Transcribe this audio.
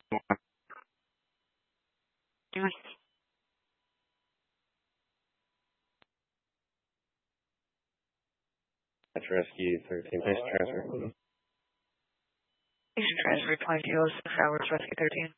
That's Rescue 13. Thanks, transfer. Transfer replying to you 06 hours, Rescue 13.